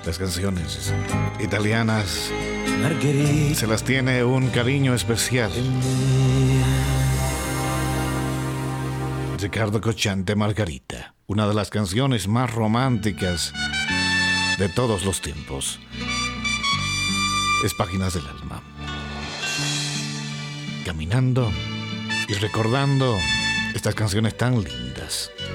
Las canciones italianas Margherita se las tiene un cariño especial. Riccardo Cocciante, Margarita, una de las canciones más románticas de todos los tiempos. Es Páginas del Alma. Caminando y recordando estas canciones tan lindas.